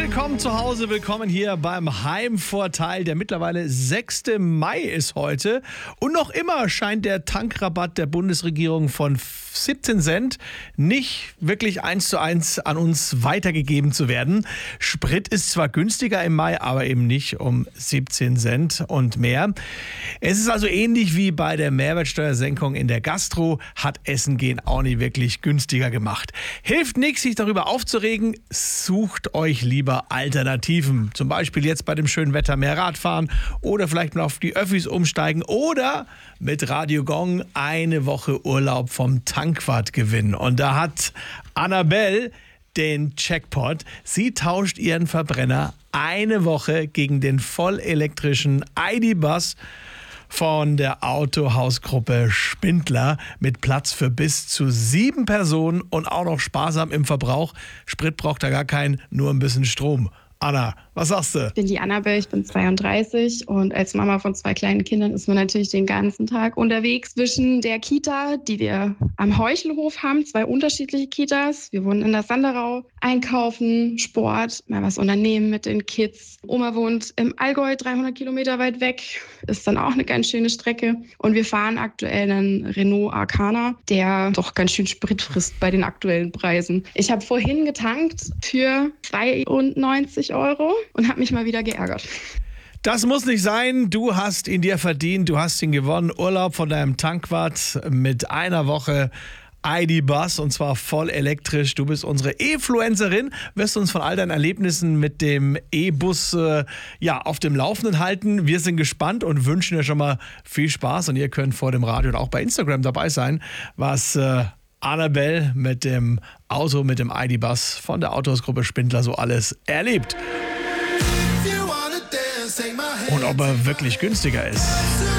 Willkommen zu Hause, willkommen hier beim Heimvorteil. Der mittlerweile 6. Mai ist heute und noch immer scheint der Tankrabatt der Bundesregierung von 17 Cent nicht wirklich 1:1 an uns weitergegeben zu werden. Sprit ist zwar günstiger im Mai, aber eben nicht um 17 Cent und mehr. Es ist also ähnlich wie bei der Mehrwertsteuersenkung in der Gastro, hat Essen gehen auch nicht wirklich günstiger gemacht. Hilft nichts, sich darüber aufzuregen, sucht euch lieber Alternativen. Zum Beispiel jetzt bei dem schönen Wetter mehr Radfahren oder vielleicht mal auf die Öffis umsteigen oder mit Radio Gong eine Woche Urlaub vom Tankwart gewinnen. Und da hat Annabelle den Jackpot. Sie tauscht ihren Verbrenner eine Woche gegen den vollelektrischen ID.Buzz von der Autohausgruppe Spindler mit Platz für bis zu 7 Personen und auch noch sparsam im Verbrauch. Sprit braucht da gar keinen, nur ein bisschen Strom. Anna, was sagst du? Ich bin die Annabelle, ich bin 32 und als Mama von 2 kleinen Kindern ist man natürlich den ganzen Tag unterwegs zwischen der Kita, die wir am Heuchelhof haben, 2 unterschiedliche Kitas. Wir wohnen in der Sanderau, einkaufen, Sport, mal was unternehmen mit den Kids. Oma wohnt im Allgäu, 300 Kilometer weit weg, ist dann auch eine ganz schöne Strecke. Und wir fahren aktuell einen Renault Arcana, der doch ganz schön Sprit frisst bei den aktuellen Preisen. Ich habe vorhin getankt für 92 € und habe mich mal wieder geärgert. Das muss nicht sein. Du hast ihn dir verdient. Du hast ihn gewonnen. Urlaub von deinem Tankwart mit einer Woche ID.Buzz und zwar voll elektrisch. Du bist unsere E-Fluencerin, wirst uns von all deinen Erlebnissen mit dem E-Bus auf dem Laufenden halten. Wir sind gespannt und wünschen dir schon mal viel Spaß. Und ihr könnt vor dem Radio und auch bei Instagram dabei sein, was Annabelle mit dem Auto, mit dem ID.Buzz von der Autohausgruppe Spindler so alles erlebt. Und ob er wirklich günstiger ist.